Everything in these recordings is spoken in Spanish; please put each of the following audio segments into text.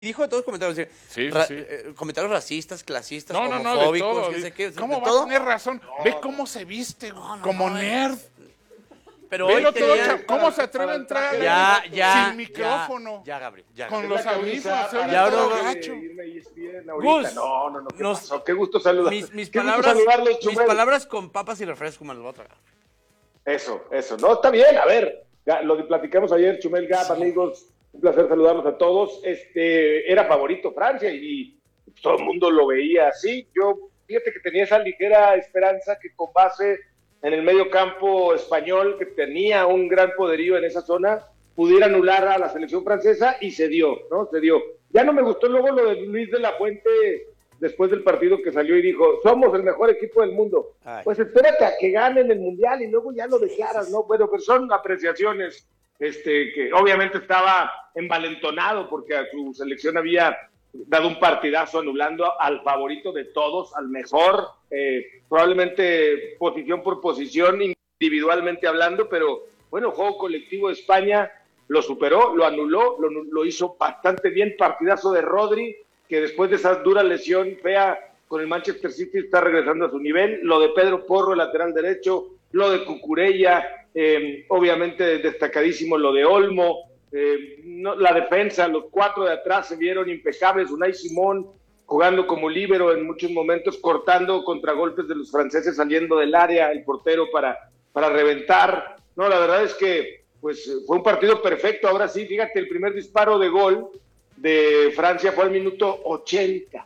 dijo de todos comentarios, comentarios racistas, clasistas, homofóbicos, de no sé qué. ¿Cómo de va todo? a tener razón? Ve cómo se viste, como nerd. Pero Velo hoy todo, tenía... ¿cómo se atreve a entrar sin micrófono? Ya, Gabriel. Con los audífonos, se oye Ya, todo bro, gacho. Gus, No, ¿qué pasó? Qué gusto saludar. Mis Qué gusto saludarlos, mis Chumel. palabras con papas y refresco me las voy a tragar. Eso. No, está bien, a ver. Lo que platicamos ayer, Chumel Gap, amigos, un placer saludarlos a todos. Era favorito Francia y todo el mundo lo veía así. Yo, fíjate que tenía esa ligera esperanza que con base en el medio campo español, que tenía un gran poderío en esa zona, pudiera anular a la selección francesa y se dio, ¿no? Se dio. Ya no me gustó luego lo de Luis de la Fuente después del partido que salió y dijo, somos el mejor equipo del mundo. Ay. Pues espérate a que ganen el Mundial y luego ya lo declaras, ¿no? Bueno, pues son apreciaciones que obviamente estaba envalentonado porque a su selección había dado un partidazo anulando al favorito de todos, al mejor, probablemente posición por posición, individualmente hablando, pero bueno, juego colectivo de España lo superó, lo anuló, lo hizo bastante bien, partidazo de Rodri, que después de esa dura lesión fea con el Manchester City está regresando a su nivel, lo de Pedro Porro, el lateral derecho, lo de Cucurella, obviamente destacadísimo lo de Olmo, la defensa, los cuatro de atrás se vieron impecables, Unai Simón jugando como líbero en muchos momentos, cortando contragolpes de los franceses saliendo del área, el portero para reventar. No, la verdad es que pues fue un partido perfecto. Ahora sí, fíjate, el primer disparo de gol de Francia fue al minuto 80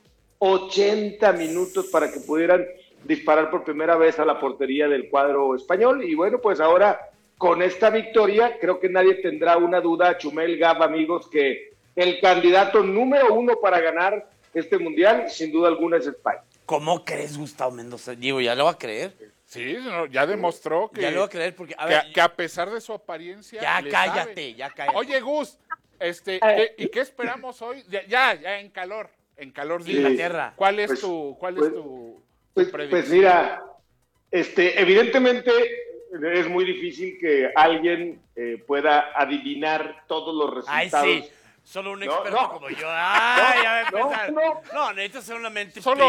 minutos para que pudieran disparar por primera vez a la portería del cuadro español, y bueno, pues ahora con esta victoria creo que nadie tendrá una duda, Chumel, Gab, amigos, que el candidato número uno para ganar este mundial sin duda alguna es España. ¿Cómo crees, Gustavo Mendoza? Digo, ¿ya lo va a creer? Sí, ya demostró que... Ya lo va a creer porque... que a pesar de su apariencia... Ya cállate. Oye, Gus, ¿y qué esperamos hoy? Ya, en calor de Inglaterra. ¿Cuál es tu predicción? Pues mira, evidentemente es muy difícil que alguien pueda adivinar todos los resultados. Ay, sí. Solo un experto como yo. Ay, ya va a empezar. No, necesitas ser una mente Solo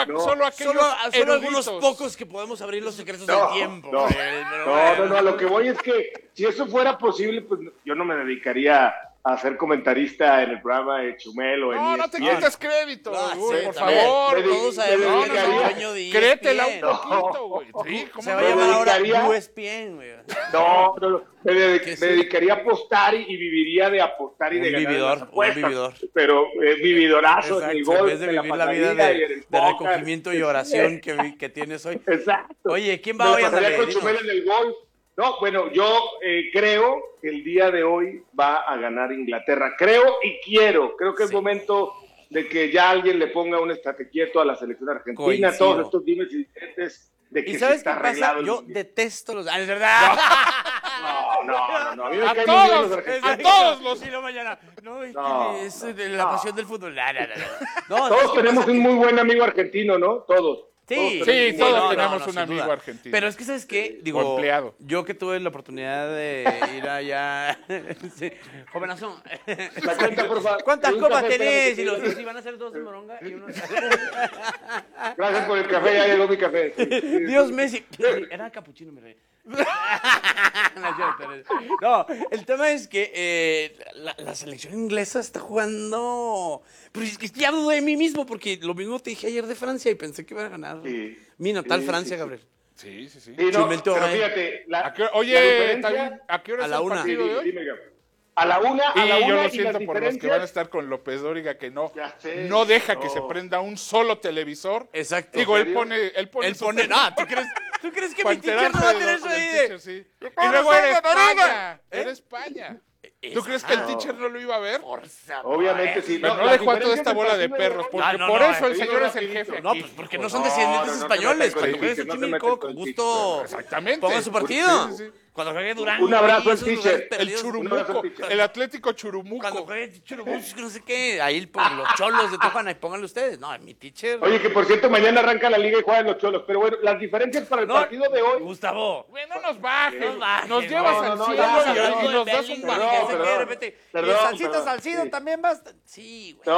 algunos pocos que podemos abrir los secretos del tiempo. No, a lo que voy es que si eso fuera posible, pues yo no me dedicaría a ser comentarista en el programa de Chumel o en ESPN. No te quites crédito, güey, por también. favor. Todos sabemos que es el dueño de ESPN. Créetela un poquito, güey. Sí, se va a llamar ahora USPN, güey. No. Me dedicaría a apostar y viviría de apostar y de ganar. Un vividor. Pero vividorazo en el gol, en vez de vivir la vida de recogimiento y oración que tienes hoy. Exacto. Oye, ¿quién va hoy a andar con Chumel en el gol? No, bueno, yo creo que el día de hoy va a ganar Inglaterra. Creo que es momento de que ya alguien le ponga un estate quieto a la selección argentina. Coincido. Todos estos dimes y diretes de que ¿Y sabes está qué pasa? arreglado. Yo detesto los... ¡Ah, es verdad! No. A mí me A caen muy bien los todos, argentinos. a todos los... Y luego mañana. No, es de No. la pasión del fútbol. No, Todos tenemos un muy buen amigo argentino, ¿no? Todos. Sí, todos tenemos un amigo duda. argentino. Pero es que, ¿sabes qué? Digo, O empleado. yo que tuve la oportunidad de ir allá... sí, jovenazo. La cuenta, por favor. ¿Cuántas Un copas café, tenés? espérame, Y van a ser dos de moronga y uno... Gracias por el café, ya llegó mi café. Dios, Messi. Era capuchino, mi rey. No, el tema es que la selección inglesa está jugando... Pero es que ya dudé de mí mismo porque lo mismo te dije ayer de Francia y pensé que iba a ganar mi natal Francia, Gabriel. Sí. Sí, no, Chumel, pero fíjate, Oye, ¿a qué hora A es la el una. partido de hoy? Dime, a la una, Y yo lo y siento las por los que van a diferencias. estar con López Dóriga, que no Ya sé, deja que se prenda un solo televisor. Exacto. Digo, él Él pone pone... No, ¿tú crees que para mi teacher no va a tener eso ahí de... teacher, sí. Y luego era España. Era España. ¿Tú crees que el teacher no lo iba a ver? Obviamente sí. Pero no las dejó a toda diferencias esta del bola de partido perros, hoy- porque No, por eso el te digo señor es el rapidito. jefe. No, aquí. pues porque no son descendientes no te españoles. metas con Cuando el juegues Tite, aquí no te en México, metas con con el gusto Exactamente. pongan su partido. Sí. Cuando juegue Durango. Un abrazo al esos lugares teacher. El perdidos. Churumuco, el Atlético Churumuco. Cuando juegue Churubusco, no sé qué, ahí los Cholos de Tijuana, y pónganlo ustedes. No, mi teacher. Oye, que por cierto, mañana arranca la liga y juegan los Cholos. Pero bueno, las diferencias para el partido de hoy. Gustavo. Güey, no nos bajes. bajes, Nos llevas no, al no, cielo ya, y nos das un perdón, bajón. perdón. Y el Salsito Salcido Sí. también va. Sí, güey.